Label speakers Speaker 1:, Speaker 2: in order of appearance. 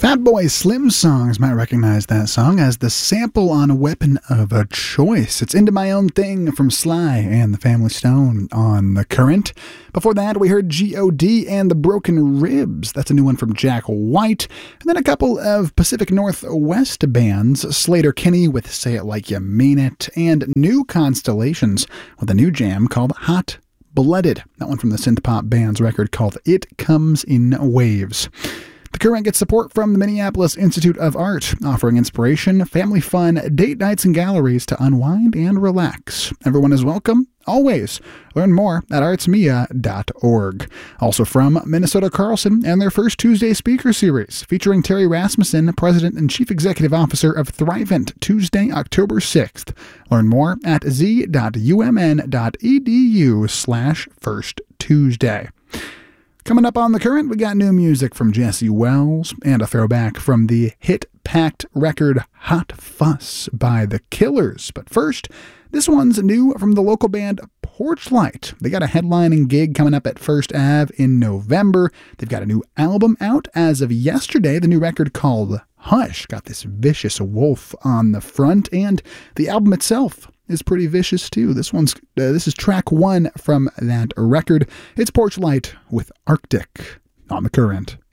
Speaker 1: Fatboy Slim Songs might recognize that song as the sample on a Weapon of a Choice. It's Into My Own Thing from Sly and the Family Stone on The Current. Before that, we heard G.O.D. and the Broken Ribs. That's a new one from Jack White. And then a couple of Pacific Northwest bands, Slater-Kinney with Say It Like You Mean It, and New Constellations with a new jam called Hot Blooded. That one from the synth pop band's record called It Comes in Waves. The Current gets support from the Minneapolis Institute of Art, offering inspiration, family fun, date nights, and galleries to unwind and relax. Everyone is welcome, always. Learn more at artsmia.org. Also from Minnesota Carlson and their first Tuesday speaker series, featuring Terry Rasmussen, President and Chief Executive Officer of Thrivent, Tuesday, October 6th. Learn more at z.umn.edu/firsttuesday. Coming up on The Current, we got new music from Jesse Wells and a throwback from the hit-packed record Hot Fuss by The Killers. But first, this one's new from the local band Porchlight. They got a headlining gig coming up at First Ave in November. They've got a new album out as of yesterday, the new record called Hush. Got this vicious wolf on the front, and the album itself is pretty vicious too. This is track 1 from that record. It's Porchlight with Arctic on The Current.